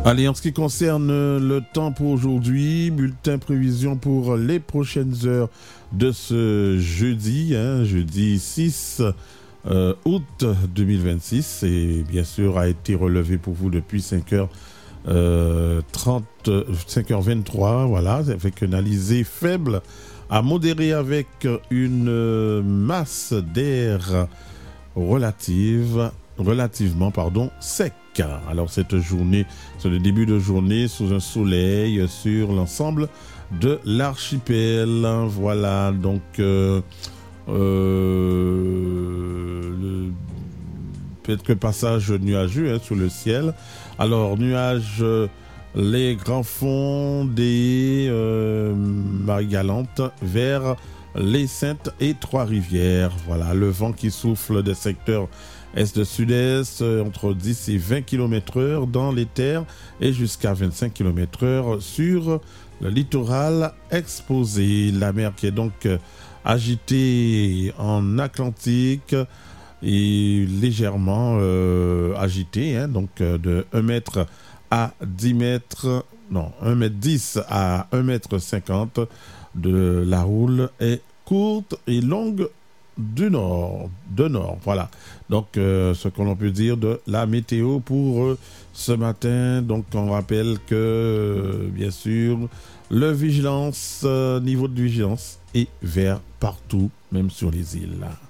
Allez, en ce qui concerne le temps pour aujourd'hui, bulletin prévision pour les prochaines heures de ce jeudi, jeudi 6 août 2026, et bien sûr a été relevé pour vous depuis 5h23, voilà, avec une alizée faible à modérée avec une masse d'air relativement sec. Alors cette journée, c'est le début de journée sous un soleil sur l'ensemble de l'archipel. Voilà, donc peut-être que passage nuageux sur le ciel. Alors nuages, les grands fonds des Marie-Galante vers les Saintes et Trois-Rivières. Voilà, le vent qui souffle des secteurs est de sud-est entre 10 et 20 km/h dans les terres et jusqu'à 25 km/h sur le littoral exposé. La mer qui est donc agitée en Atlantique et légèrement agitée, donc de 1 mètre à 10 mètres, non, 1 mètre 10 à 1 mètre 50 de la houle est courte et longue de nord, voilà. Donc, ce que l'on peut dire de la météo pour ce matin. Donc, on rappelle que, bien sûr, le vigilance, niveau de vigilance est vert partout, même sur les îles.